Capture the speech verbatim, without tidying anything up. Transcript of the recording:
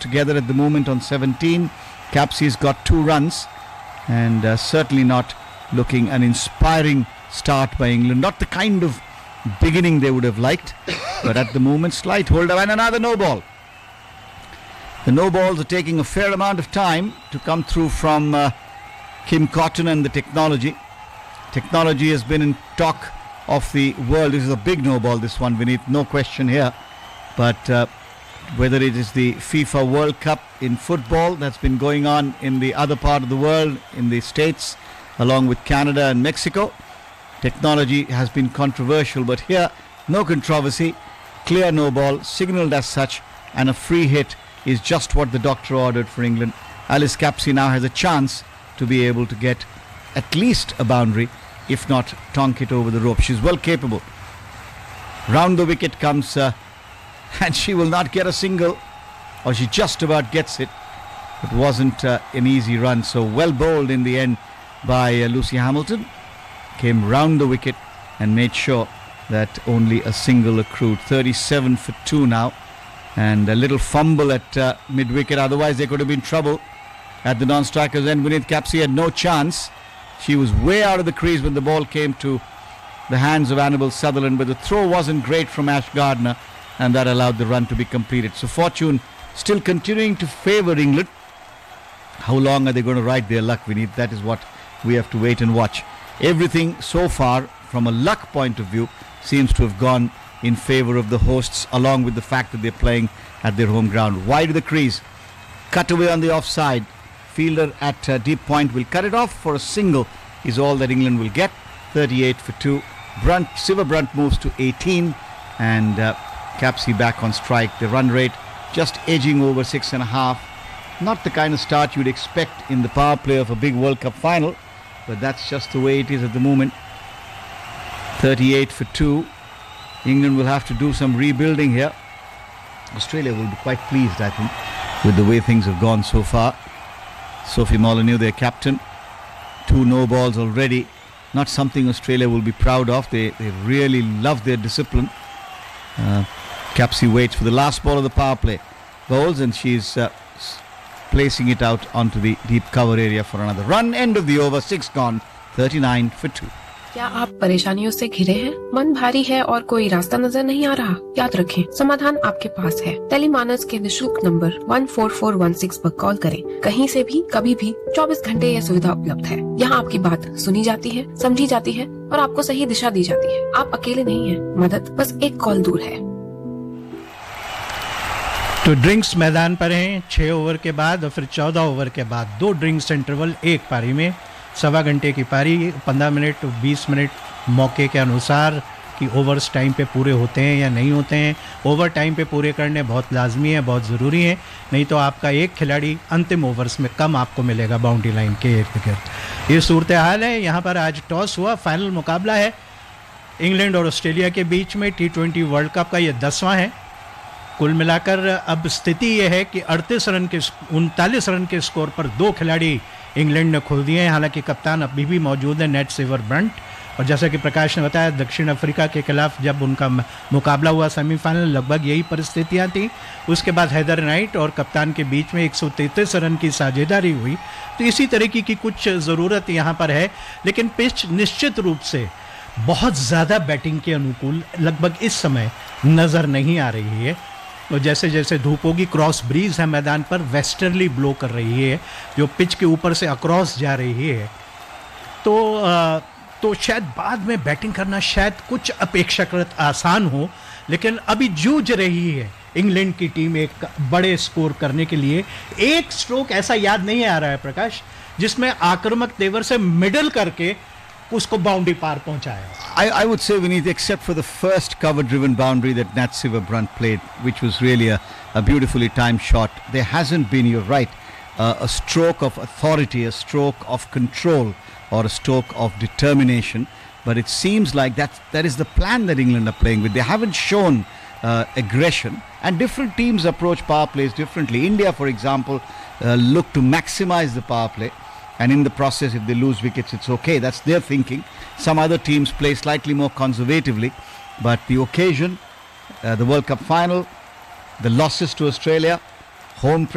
together at the moment on seventeen. Capsey's got two runs, and uh, certainly not looking an inspiring start by England. Not the kind of beginning they would have liked, but at the moment, slight hold up and another no ball. The no balls are taking a fair amount of time to come through from uh, Kim Cotton and the technology. Technology has been in talk of the world. This is a big no ball, this one, Vineet, no question here. But uh, whether it is the FIFA World Cup in football that's been going on in the other part of the world, in the States, along with Canada and Mexico, technology has been controversial. But here, no controversy, clear no ball, signalled as such, and a free hit is just what the doctor ordered for England. Alice Capsey now has a chance to be able to get at least a boundary, if not tonk it over the rope. She's well capable. Round the wicket comes, uh, and she will not get a single, or she just about gets it. It wasn't uh, an easy run, so well bowled in the end by uh, Lucy Hamilton. Came round the wicket and made sure that only a single accrued. thirty-seven for two now, and a little fumble at uh, mid-wicket, otherwise there could have been trouble at the non-strikers end. Vineet, Capsey had no chance. She was way out of the crease when the ball came to the hands of Annabel Sutherland, but the throw wasn't great from Ash Gardner, and that allowed the run to be completed. So fortune still continuing to favour England. How long are they going to ride their luck, Vineet? That is what we have to wait and watch. Everything so far, from a luck point of view, seems to have gone in favour of the hosts, along with the fact that they're playing at their home ground. Wide of the crease, cut away on the offside. Fielder at uh, deep point will cut it off for a single, is all that England will get. thirty-eight for two. Brunt, Siva Brunt moves to eighteen, and uh, Capsey back on strike. The run rate just edging over six and a half. Not the kind of start you'd expect in the power play of a big World Cup final, but that's just the way it is at the moment. thirty-eight for two. England will have to do some rebuilding here. Australia will be quite pleased, I think, with the way things have gone so far. Sophie Molyneux, their captain. Two no balls already. Not something Australia will be proud of. They, they really love their discipline. Uh, Capsey waits for the last ball of the power play. Bowls, and she's uh, placing it out onto the deep cover area for another run. End of the over, six gone, thirty-nine for two. क्या आप परेशानियों से घिरे हैं? मन भारी है और कोई रास्ता नजर नहीं आ रहा? याद रखें, समाधान आपके पास है। टेलीमानस के निशुल्क number one four four one six पर कॉल करें। कहीं से भी, कभी भी, चौबीस घंटे यह सुविधा उपलब्ध है। यहाँ आपकी बात सुनी जाती है, समझी जाती है और आपको सही दिशा दी जाती है। आप अकेले नहीं हैं। मदद बस एक कॉल दूर है। तो ड्रिंक्स मैदान पर हैं छह ओवर के बाद और फिर चौदह ओवर के बाद दो ड्रिंक्स इंटरवल एक पारी में, सवा घंटे की पारी, पंद्रह मिनट बीस मिनट मौके के अनुसार कि ओवर्स टाइम पे पूरे होते हैं या नहीं होते हैं। ओवर टाइम पे पूरे करने बहुत लाजमी है, बहुत ज़रूरी है, नहीं तो आपका एक खिलाड़ी अंतिम ओवर्स में कम आपको मिलेगा बाउंड्री लाइन के इर्द गिर्द। ये सूरत हाल है। यहाँ पर आज टॉस हुआ, फाइनल मुकाबला है इंग्लैंड और ऑस्ट्रेलिया के बीच में। टी ट्वेंटी वर्ल्ड कप का ये दसवां है। कुल मिलाकर अब स्थिति ये है कि अड़तीस रन के उनतालीस रन के स्कोर पर दो खिलाड़ी इंग्लैंड ने खो दिए हैं। हालांकि कप्तान अभी भी मौजूद है, नेट सिवर ब्रंट। और जैसा कि प्रकाश ने बताया, दक्षिण अफ्रीका के खिलाफ जब उनका मुकाबला हुआ सेमीफाइनल, लगभग यही परिस्थितियां थी। उसके बाद हैदर नाइट और कप्तान के बीच में एक सौ तैंतीस रन की साझेदारी हुई। तो इसी तरीके की कुछ ज़रूरत यहाँ पर है, लेकिन पिच निश्चित रूप से बहुत ज़्यादा बैटिंग के अनुकूल लगभग इस समय नज़र नहीं आ रही है। और जैसे जैसे धूप होगी, क्रॉस ब्रीज है मैदान पर, वेस्टर्ली ब्लो कर रही है जो पिच के ऊपर से अक्रॉस जा रही है। तो आ, तो शायद बाद में बैटिंग करना शायद कुछ अपेक्षाकृत आसान हो, लेकिन अभी जूझ रही है इंग्लैंड की टीम एक बड़े स्कोर करने के लिए। एक स्ट्रोक ऐसा याद नहीं आ रहा है प्रकाश जिसमें आक्रामक तेवर से मिडल करके उसको बाउंड्री पार पहुंचाया। I, I would say, Vineet, except for the first cover-driven boundary that Nat Siva Brunt played, which was really a, a beautifully timed shot, there hasn't been, you're right, uh, a stroke of authority, a stroke of control, or a stroke of determination. But it seems like that that is the plan that England are playing with. They haven't shown uh, aggression, and different teams approach power plays differently. India, for example, uh, look to maximize the power play, and in the process, if they lose wickets, it's okay. That's their thinking. Some other teams play slightly more conservatively, but the occasion, uh, the World Cup final, the losses to Australia, home